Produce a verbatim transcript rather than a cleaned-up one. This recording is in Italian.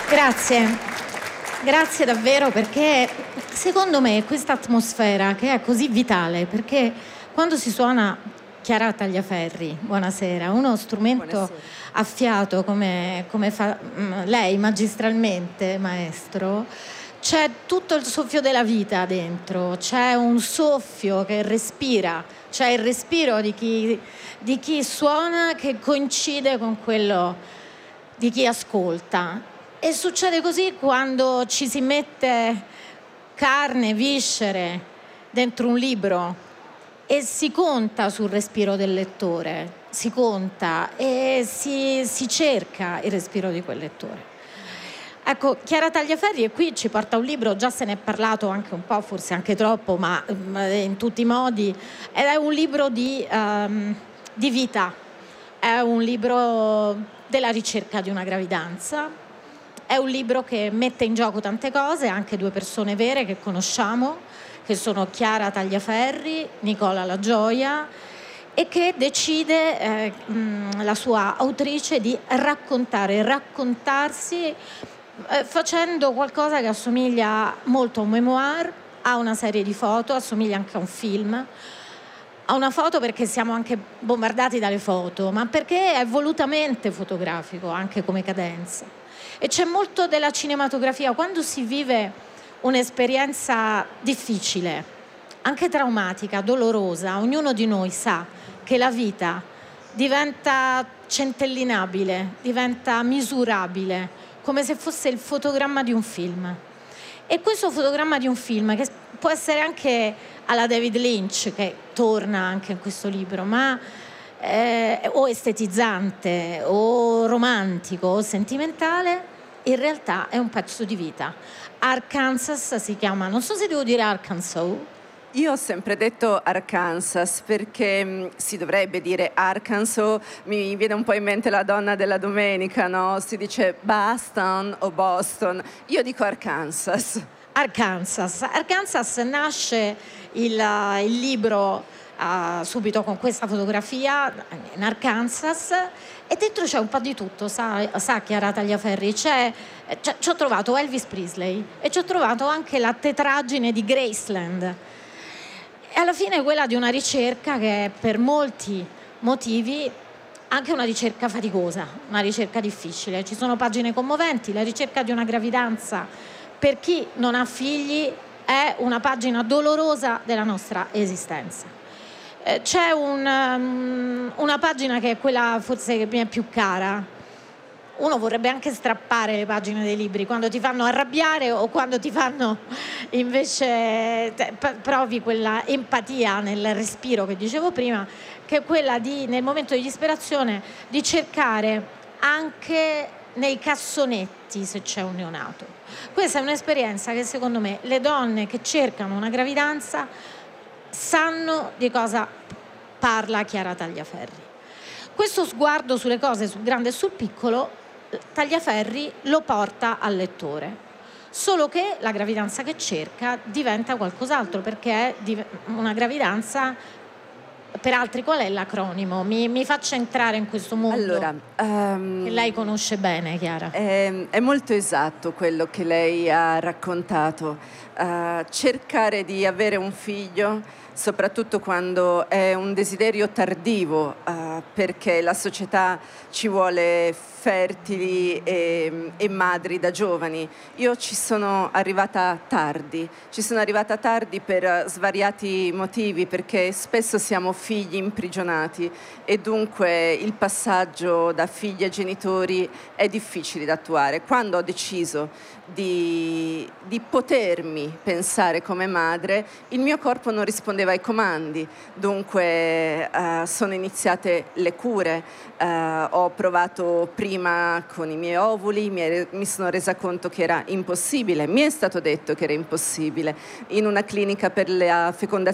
Grazie, grazie davvero, perché secondo me questa atmosfera che è così vitale, perché quando si suona Chiara Tagliaferri, buonasera, uno strumento Buonasera. a fiato come, come fa mm, lei magistralmente, maestro, c'è tutto il soffio della vita dentro, c'è un soffio che respira, c'è il respiro di chi, di chi suona che coincide con quello di chi ascolta. E succede così quando ci si mette carne, viscere dentro un libro e si conta sul respiro del lettore, si conta e si, si cerca il respiro di quel lettore. Ecco, Chiara Tagliaferri è qui, ci porta un libro, già se ne è parlato anche un po', forse anche troppo, ma in tutti i modi, ed è un libro di, um, di vita, è un libro della ricerca di una gravidanza. È un libro che mette in gioco tante cose, anche due persone vere che conosciamo, che sono Chiara Tagliaferri, Nicola La Gioia, e che decide, eh, mh, la sua autrice, di raccontare, raccontarsi eh, facendo qualcosa che assomiglia molto a un memoir, a una serie di foto, assomiglia anche a un film. A una foto perché siamo anche bombardati dalle foto, ma perché è volutamente fotografico anche come cadenza. E c'è molto della cinematografia. Quando si vive un'esperienza difficile, anche traumatica, dolorosa, ognuno di noi sa che la vita diventa centellinabile, diventa misurabile, come se fosse il fotogramma di un film. E questo fotogramma di un film, che può essere anche alla David Lynch, che torna anche in questo libro, ma eh, o estetizzante, o romantico, o sentimentale, in realtà è un pezzo di vita. Arkansas si chiama, non so se devo dire Arkansas. Io ho sempre detto Arkansas perché mh, si dovrebbe dire Arkansas, mi viene un po' in mente la donna della domenica, no? Si dice Boston o Boston, io dico Arkansas. Arkansas. Arkansas nasce il, il libro uh, subito con questa fotografia in Arkansas, e dentro c'è un po' di tutto, sa, sa Chiara Tagliaferri, c'è, c'è, ci ho trovato Elvis Presley e ci ho trovato anche la tetraggine di Graceland. E alla fine quella di una ricerca che è per molti motivi anche una ricerca faticosa, una ricerca difficile. Ci sono pagine commoventi, la ricerca di una gravidanza per chi non ha figli è una pagina dolorosa della nostra esistenza. Eh, c'è un, um, una pagina che è quella forse che mi è più cara. Uno vorrebbe anche strappare le pagine dei libri quando ti fanno arrabbiare o quando ti fanno invece te, provi quella empatia nel respiro che dicevo prima, che è quella di, nel momento di disperazione, di cercare anche nei cassonetti se c'è un neonato. Questa è un'esperienza che secondo me le donne che cercano una gravidanza sanno di cosa parla Chiara Tagliaferri. Questo sguardo sulle cose, sul grande e sul piccolo, Tagliaferri lo porta al lettore. Solo che la gravidanza che cerca diventa qualcos'altro, perché è una gravidanza. Per altri qual è l'acronimo? Mi, mi faccia entrare in questo mondo allora, um, che lei conosce bene, Chiara. È, è molto esatto quello che lei ha raccontato. Uh, cercare di avere un figlio, soprattutto quando è un desiderio tardivo, uh, perché la società ci vuole fertili e, e madri da giovani. Io ci sono arrivata tardi, ci sono arrivata tardi per svariati motivi, perché spesso siamo figli imprigionati e dunque il passaggio da figli a genitori è difficile da attuare. Quando ho deciso di, di potermi pensare come madre, il mio corpo non rispondeva ai comandi, dunque uh, sono iniziate le cure, uh, ho provato prima con i miei ovuli, mi, è, mi sono resa conto che era impossibile, mi è stato detto che era impossibile, in una clinica per la fecondazione